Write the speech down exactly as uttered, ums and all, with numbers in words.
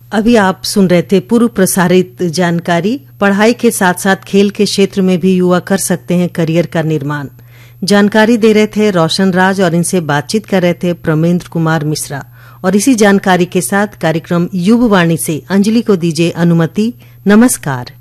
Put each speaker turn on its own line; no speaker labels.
अभी आप सुन रहे थे पूर्व प्रसारित जानकारी। पढ़ाई के साथ साथ खेल के क्षेत्र में भी युवा कर सकते हैं करियर का निर्माण। जानकारी दे रहे थे रोशन राज और इनसे बातचीत कर रहे थे प्रमेंद्र कुमार मिश्रा। और इसी जानकारी के साथ कार्यक्रम युववाणी से अंजलि को दीजिए अनुमति। नमस्कार।